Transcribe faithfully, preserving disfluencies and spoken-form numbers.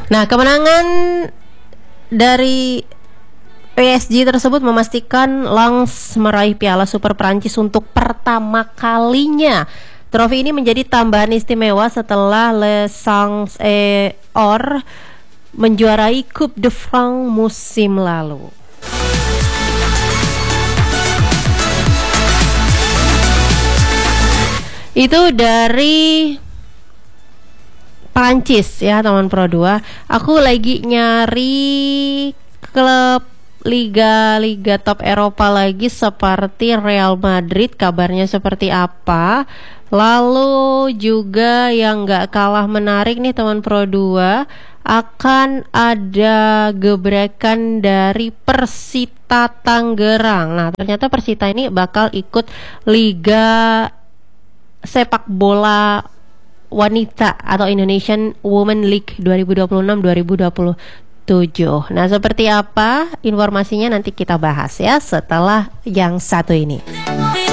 Nah, kemenangan dari P S G tersebut memastikan Lens meraih Piala Super Prancis untuk pertama kalinya. Trofi ini menjadi tambahan istimewa setelah Les Saints-et-Or menjuarai Coupe de France musim lalu. Itu dari Prancis ya teman Pro dua. Aku lagi nyari klub liga-liga top Eropa lagi seperti Real Madrid, kabarnya seperti apa. Lalu juga yang gak kalah menarik nih teman Pro dua, akan ada gebrekan dari Persita Tangerang. Nah, ternyata Persita ini bakal ikut liga sepak bola wanita atau Indonesian Women League dua ribu dua puluh enam dua ribu dua puluh tujuh. Nah, seperti apa informasinya nanti kita bahas ya setelah yang satu ini.